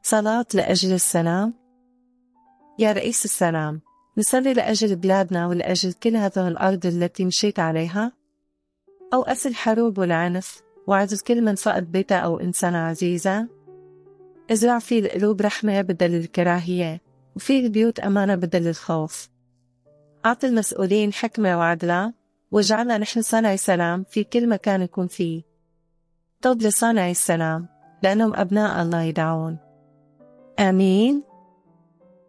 صلاة لأجل السلام. يا رئيس السلام، نصلي لأجل بلادنا ولأجل كل هذه الأرض التي مشيت عليها. أوقف الحروب والعنف، وعزل كل من فقد بيته أو إنسان عزيزة. ازرع في القلوب رحمة بدل الكراهية، وفي البيوت أمانة بدل الخوف. أعطي المسؤولين حكمة وعدلا، واجعلنا نحن صانعي سلام في كل مكان نكون فيه. طب لصانعي السلام، لأنهم أبناء الله يدعون. آمين.